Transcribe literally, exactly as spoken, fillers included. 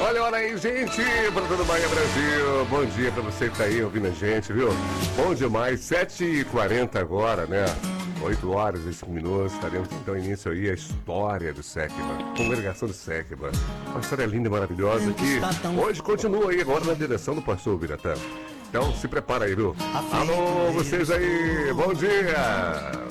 Olha, olha aí, gente, para todo o Bahia Brasil. Bom dia para você que tá aí ouvindo a gente, viu? Bom demais, sete e quarenta agora, né? oito horas e cinco minutos, estaremos então início aí a história do Sekba, congregação do Sekba. Uma história linda e maravilhosa que hoje continua aí agora na direção do pastor Biratã. Então se prepara aí, viu? Alô, vocês aí, bom dia!